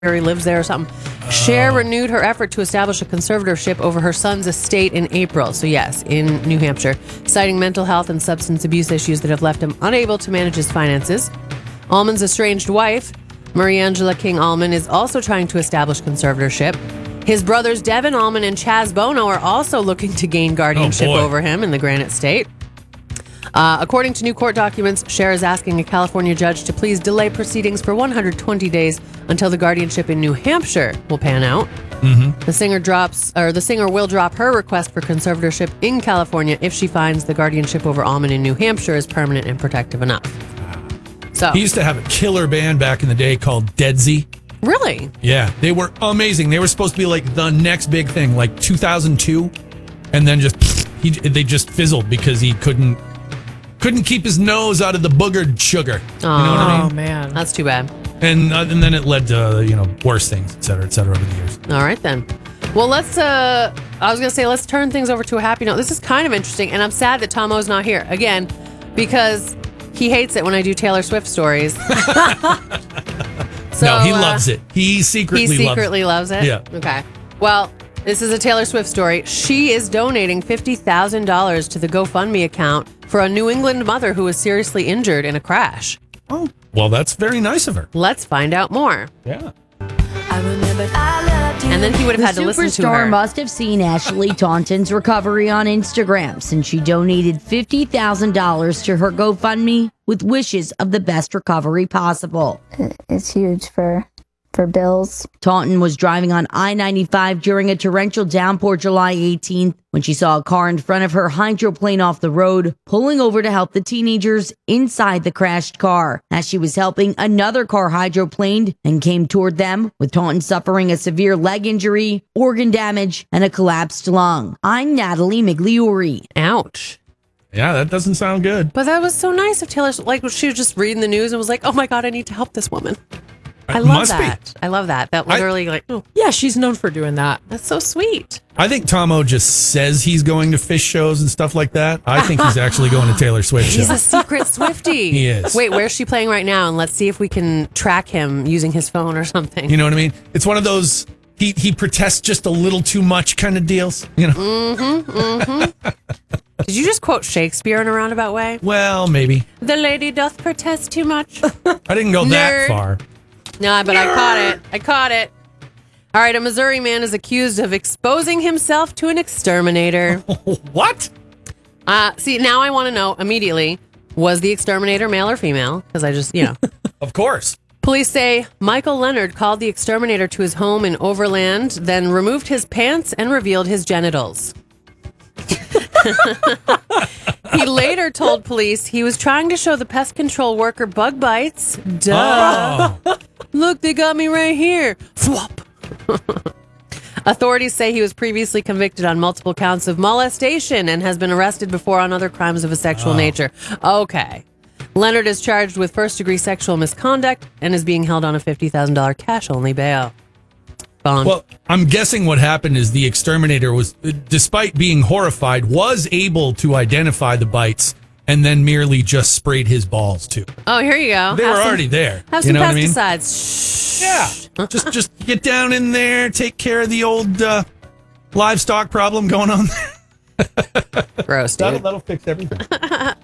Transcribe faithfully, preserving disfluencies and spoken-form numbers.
or he lives there or something. Oh. Cher renewed her effort to establish a conservatorship over her son's estate in April. So yes, in New Hampshire, citing mental health and substance abuse issues that have left him unable to manage his finances. Allman's estranged wife, Marie Angela King Allman, is also trying to establish conservatorship. His brothers Devin Allman and Chaz Bono are also looking to gain guardianship oh over him in the Granite State. Uh, according to new court documents, Cher is asking a California judge to please delay proceedings for one hundred twenty days until the guardianship in New Hampshire will pan out. Mm-hmm. The singer drops, or the singer will drop her request for conservatorship in California if she finds the guardianship over Allman in New Hampshire is permanent and protective enough. So he used to have a killer band back in the day called Dead Z. Really? Yeah, they were amazing. They were supposed to be like the next big thing, like two thousand two, and then just he they just fizzled because he couldn't. Couldn't keep his nose out of the boogered sugar. Oh, you know what I mean? Oh, man. That's too bad. And uh, and then it led to, you know, worse things, et cetera, et cetera, over the years. All right, then. Well, let's, uh, I was going to say, let's turn things over to a happy note. This is kind of interesting, and I'm sad that Tom O's not here. Again, because he hates it when I do Taylor Swift stories. so, no, he uh, loves it. He secretly loves it. He secretly loves it? Yeah. Okay. Well, this is a Taylor Swift story. She is donating fifty thousand dollars to the GoFundMe account for a New England mother who was seriously injured in a crash. Oh, well, that's very nice of her. Let's find out more. Yeah. And then he would have had the to listen to superstar her. must have seen Ashley Taunton's recovery on Instagram since she donated fifty thousand dollars to her GoFundMe with wishes of the best recovery possible. It's huge for for bills. Taunton was driving on I ninety-five during a torrential downpour July eighteenth when she saw a car in front of her hydroplane off the road, pulling over to help the teenagers inside the crashed car. As she was helping, another car hydroplaned and came toward them, with Taunton suffering a severe leg injury, organ damage, and a collapsed lung. I'm Natalie Migliori. Ouch. Yeah, that doesn't sound good. But that was so nice of Taylor. Like, she was just reading the news and was like, oh my God, I need to help this woman. I It love must be. that. I love that. That I- literally, like, oh, Yeah, she's known for doing that. that's so sweet. I think Tomo just says he's going to fish shows and stuff like that. I think he's actually going to Taylor Swift He's a shows. secret Swiftie. He is. Wait, where's she playing right now? And let's see if we can track him using his phone or something. You know what I mean? It's one of those he he protests just a little too much kind of deals. You know? Mm-hmm, mm-hmm. Did you just quote Shakespeare in a roundabout way? Well, maybe. The lady doth protest too much. I didn't go Nerd. that far. No, but I caught it. I caught it. All right, a Missouri man is accused of exposing himself to an exterminator. What? Uh, see, now I want to know immediately, was the exterminator male or female? Because I just, you know. Of course. Police say Michael Leonard called the exterminator to his home in Overland, then removed his pants and revealed his genitals. He later told police he was trying to show the pest control worker bug bites. Duh. Oh. Look, they got me right here. Thwop. Authorities say he was previously convicted on multiple counts of molestation and has been arrested before on other crimes of a sexual Oh. nature. Okay. Leonard is charged with first-degree sexual misconduct and is being held on a fifty thousand dollars cash-only bail. Bond. Well, I'm guessing what happened is the exterminator was, despite being horrified, was able to identify the bites and then merely just sprayed his balls too. Oh, here you go. They Have were some- already there. Have you some know what I mean? pesticides. Shh. Yeah. just just get down in there, take care of the old uh, livestock problem going on there. Gross, That'll, dude. that'll fix everything.